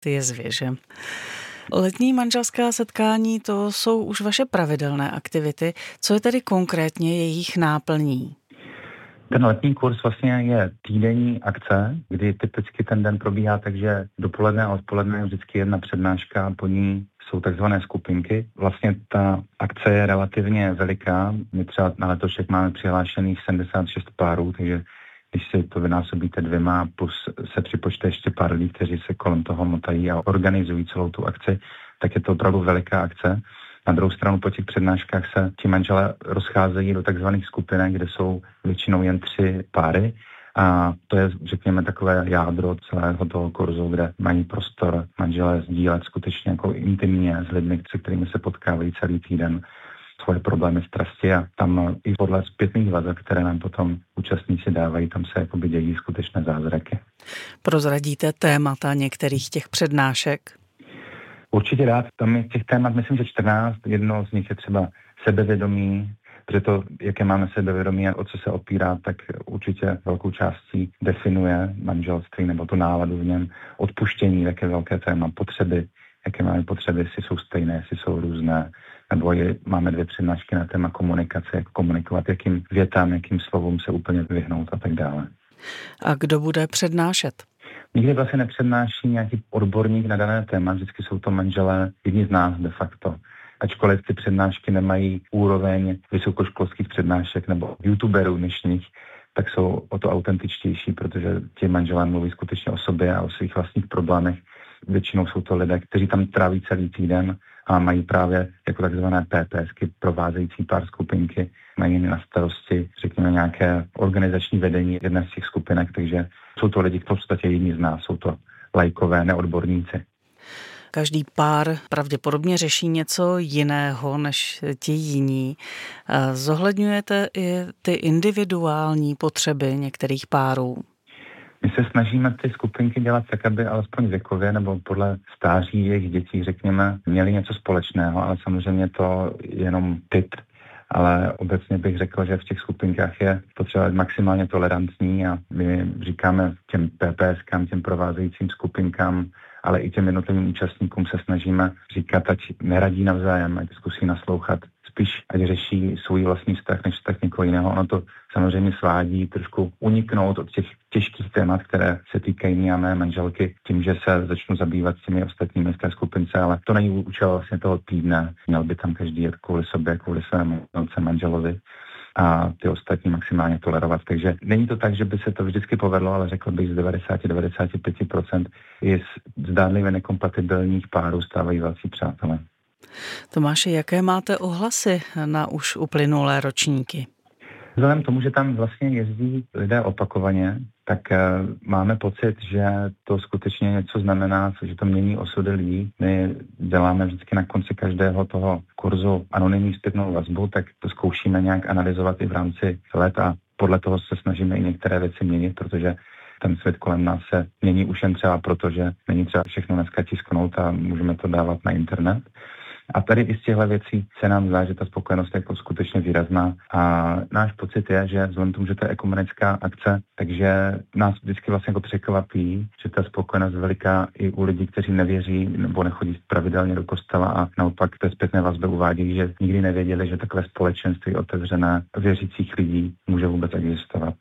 ty jezvy, že? Letní manželská setkání, to jsou už vaše pravidelné aktivity. Co je tedy konkrétně jejich náplní? Ten letní kurz vlastně je týdenní akce, kdy typicky ten den probíhá tak, že dopoledne a odpoledne je vždycky jedna přednáška a po ní jsou takzvané skupinky. Vlastně ta akce je relativně veliká. My třeba na letošek máme přihlášených 76 párů, takže když si to vynásobíte 2 plus se připočte ještě pár lidí, kteří se kolem toho motají a organizují celou tu akci, tak je to opravdu veliká akce. Na druhou stranu po těch přednáškách se ti manželé rozcházejí do takzvaných skupinek, kde jsou většinou jen 3 páry. A to je, řekněme, takové jádro celého toho kurzu, kde mají prostor manželé sdílet skutečně jako intimně s lidmi, se kterými se potkávají celý týden, svoje problémy, strasti, a tam i podle zpětných vazeb, které nám potom účastníci dávají, tam se jakoby dějí skutečné zázraky. Prozradíte témata některých těch přednášek? Určitě rád. Tam je těch témat, myslím, že 14. Jedno z nich je třeba sebevědomí, protože to, jaké máme sebevědomí a o co se opírá, tak určitě velkou částí definuje manželství nebo tu náladu v něm. Odpuštění, jaké velké téma, potřeby, jaké máme potřeby, jestli jsou stejné, jestli jsou různé. Nebo máme 2 přednášky na téma komunikace, jak komunikovat, jakým větám, jakým slovům se úplně vyhnout a tak dále. A kdo bude přednášet? Nikdy vlastně nepřednáší nějaký odborník na dané téma, vždycky jsou to manželé, jedni z nás de facto. Ačkoliv ty přednášky nemají úroveň vysokoškolských přednášek nebo youtuberů dnešních, tak jsou o to autentičtější, protože ti manželé mluví skutečně o sobě a o svých vlastních problémech. Většinou jsou to lidé, kteří tam tráví celý týden a mají právě jako takzvané PPSky, provázející pár skupinky, mají na starosti, řekněme, nějaké organizační vedení jedné z těch skupinek, takže jsou to lidi, kteří v podstatě jiní z nás, jsou to laikové, neodborníci. Každý pár pravděpodobně řeší něco jiného než ti jiní. Zohledňujete i ty individuální potřeby některých párů? My se snažíme ty skupinky dělat tak, aby alespoň věkově nebo podle stáří jejich dětí, řekněme, měli něco společného, ale samozřejmě to jenom typ. Ale obecně bych řekl, že v těch skupinkách je potřeba maximálně tolerantní a my říkáme těm PPSkám, těm provázejícím skupinkám, ale i těm jednotlivým účastníkům se snažíme říkat, ať neradí navzájem, ať zkusí naslouchat, spíš ať řeší svůj vlastní vztah než vztah někoho jiného. Ono to samozřejmě svádí trošku uniknout od těch těžkých témat, které se týkají mě a mé manželky, tím, že se začnu zabývat s těmi ostatními z té skupince, ale to není účel vlastně toho týdne. Měl by tam každý jet kvůli sobě, kvůli svému manželovi a ty ostatní maximálně tolerovat. Takže není to tak, že by se to vždycky povedlo, ale řekl bych z 90-95% i z zdánlivě nekompatibilních párů stávají velcí přátelé. Tomáši, jaké máte ohlasy na už uplynulé ročníky? Vzhledem k tomu, že tam vlastně jezdí lidé opakovaně, tak máme pocit, že to skutečně něco znamená, že to mění osudy lidí. My děláme vždycky na konci každého toho kurzu anonymní zpětnou vazbu, tak to zkoušíme nějak analyzovat i v rámci let a podle toho se snažíme i některé věci měnit, protože ten svět kolem nás se mění už jen třeba proto, že není třeba všechno dneska tisknout a můžeme to dávat na internet. A tady i z těchto věcí se nám zdá, že ta spokojenost je jako skutečně výrazná. A náš pocit je, že vzhledem k tomu, že to je ekumenická akce, takže nás vždycky vlastně jako překvapí, že ta spokojenost je veliká i u lidí, kteří nevěří nebo nechodí pravidelně do kostela a naopak té zpětné vazbě uvádějí, že nikdy nevěděli, že takové společenství otevřené věřících lidí může vůbec existovat.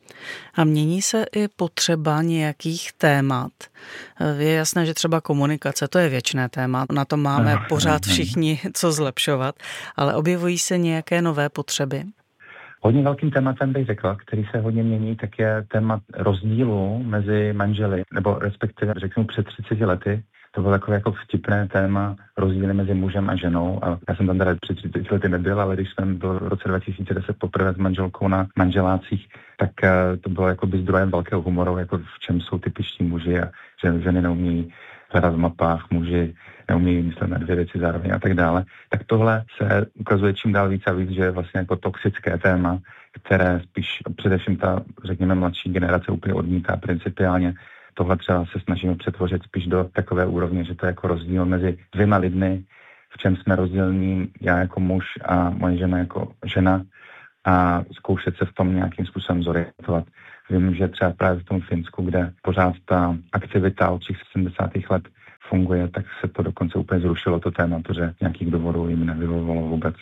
A mění se i potřeba nějakých témat. Je jasné, že třeba komunikace, to je věčné téma, na to máme pořád všichni co zlepšovat, ale objevují se nějaké nové potřeby? Hodně velkým tématem bych řekl, který se hodně mění, tak je téma rozdílu mezi manželi, nebo respektive řeknu před 30 lety. To bylo takové jako vtipné téma rozdíly mezi mužem a ženou. A já jsem tam teda před 30 lety nebyl, ale když jsem byl v roce 2010 poprvé s manželkou na manželácích, tak to bylo jako by zdrojem velkého humoru, jako v čem jsou typičtí muži a že ženy neumí hledat v mapách, muži neumí myslet na 2 věci zároveň a tak dále. Tak tohle se ukazuje čím dál víc a víc, že je vlastně jako toxické téma, které spíš především ta, řekněme, mladší generace úplně odmítá principiálně. Tohle třeba se snažíme přetvořit spíš do takové úrovně, že to je jako rozdíl mezi 2 lidmi, v čem jsme rozdílní, já jako muž a moje žena jako žena a zkoušet se v tom nějakým způsobem zorientovat. Vím, že třeba právě v tom Finsku, kde pořád ta aktivita od těch 70. let funguje, tak se to dokonce úplně zrušilo, to téma, protože nějakých důvodů jim nevyhovovalo vůbec.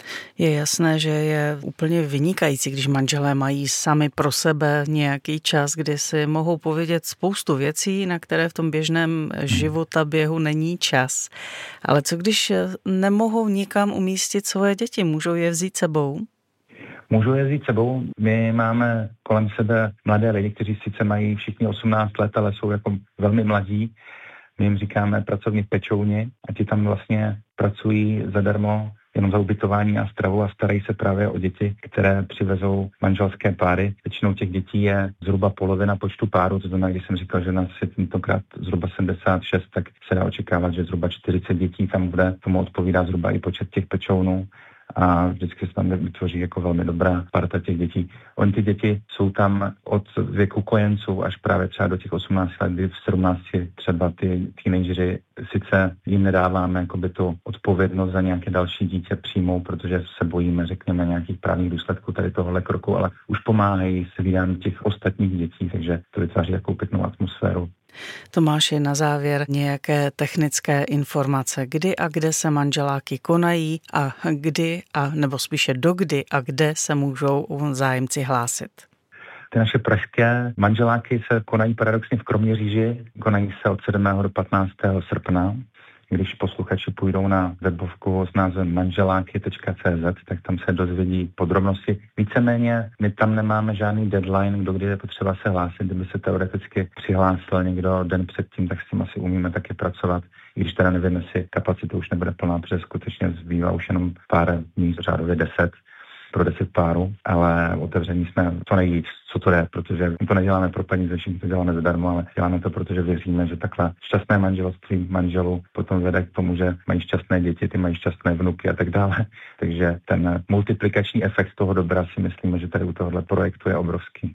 Je jasné, že je úplně vynikající, když manželé mají sami pro sebe nějaký čas, kdy si mohou povědět spoustu věcí, na které v tom běžném životaběhu není čas. Ale co když nemohou nikam umístit svoje děti? Můžou je vzít sebou? Můžu je vzít sebou. My máme kolem sebe mladé lidi, kteří sice mají všichni 18 let, ale jsou jako velmi mladí. My jim říkáme pracovní pečouni a ti tam vlastně pracují zadarmo jenom za ubytování a stravu a starají se právě o děti, které přivezou manželské páry. Většinou těch dětí je zhruba polovina počtu párů, to znamená, když jsem říkal, že nás je tentokrát zhruba 76, tak se dá očekávat, že zhruba 40 dětí tam bude, tomu odpovídá zhruba i počet těch pečounů. A vždycky se tam vytvoří jako velmi dobrá parta těch dětí. Oni ty děti jsou tam od věku kojenců až právě třeba do těch 18 let, kdy v 17 třeba ty teenageři sice jim nedáváme jakoby tu odpovědnost za nějaké další dítě přijmou, protože se bojíme, řekněme, nějakých právních důsledků tady tohohle kroku, ale už pomáhají se vydání těch ostatních dětí, takže to vytváří takovou pěknou atmosféru. Tomáši, na závěr nějaké technické informace, kdy a kde se manželáky konají a kdy, nebo spíše dokdy a kde se můžou zájemci hlásit? Ty naše pražské manželáky se konají paradoxně v Kroměříži, konají se od 7. do 15. srpna. Když posluchači půjdou na webovku s názvem manželáky.cz, tak tam se dozvědí podrobnosti. Víceméně my tam nemáme žádný deadline, kdy je potřeba se hlásit. Kdyby se teoreticky přihlásil někdo den předtím, tak s tím asi umíme taky pracovat. I když teda nevím, jestli kapacita už nebude plná, protože skutečně zbývá už jenom pár dní, řádově 10 pro 10 párů, ale otevření jsme to nejvíc, co to je, protože to neděláme pro peníze, všichni to děláme zadarmo, ale děláme to, protože věříme, že takhle šťastné manželství manželů potom vede k tomu, že mají šťastné děti, ty mají šťastné vnuky a tak dále. Takže ten multiplikační efekt toho dobra si myslíme, že tady u tohohle projektu je obrovský.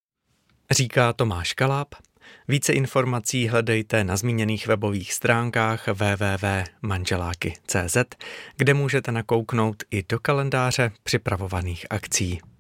Říká Tomáš Kaláb. Více informací hledejte na zmíněných webových stránkách www.manželáky.cz, kde můžete nakouknout i do kalendáře připravovaných akcí.